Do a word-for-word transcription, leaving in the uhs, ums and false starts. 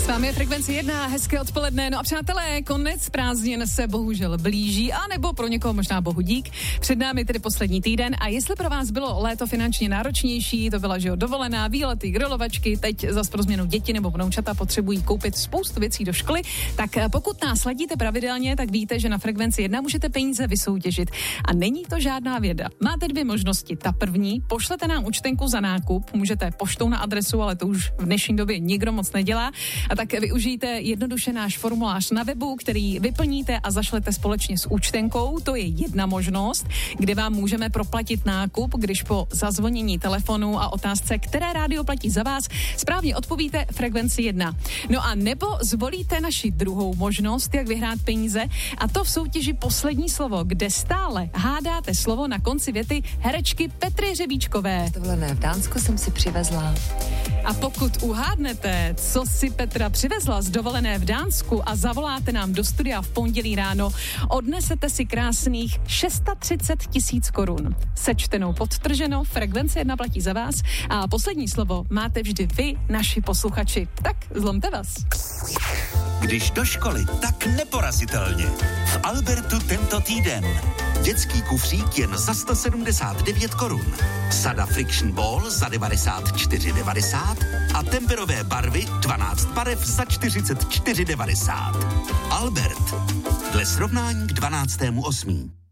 vámi je Frekvence jedna, hezké odpoledne. No a přátelé, konec prázdnin se bohužel blíží, anebo pro někoho možná bohu dík. Před námi tedy poslední týden a jestli pro vás bylo léto finančně náročnější, to byla, že jo, dovolená, výlety, grilovačky, teď zas pro změnu děti nebo vnoučata potřebují koupit spoustu věcí do školy, tak pokud nás sledíte pravidelně, tak víte, že na Frekvenci jedna můžete peníze vysoutěžit. A není to žádná věda. Máte dvě možnosti. Ta první, pošlete nám účtenku za nákup, můžete poštou na adresu, ale to už v dnešní době nikdo moc nedělá. A tak využijte jednoduše náš formulář na webu, který vyplníte a zašlete společně s účtenkou. To je jedna možnost, kde vám můžeme proplatit nákup, když po zazvonění telefonu a otázce, které rádio platí za vás, správně odpovíte Frekvenci jedna. No a nebo zvolíte naši druhou možnost, jak vyhrát peníze, a to v soutěži Poslední slovo, kde stále hádáte slovo na konci věty herečky Petry Řebíčkové. Dovolené v Dánsku jsem si přivezla. A pokud uhádnete, co si Petra přivezla z dovolené v Dánsku a zavoláte nám do studia v pondělí ráno, odnesete si krásných třicet šest tisíc korun. Sečtenou podtrženo, Frekvence jedna platí za vás a poslední slovo máte vždy vy, naši posluchači. Tak zlomte vás. Když do školy, tak neporazitelně. V Albertu tento týden. Dětský kufřík jen za sto sedmdesát devět korun. Sada Friction Ball za devadesát čtyři devadesát a temperové barvy dvanáct barev za čtyřicet čtyři devadesát. Albert. Dle srovnání k dvanáctému osmého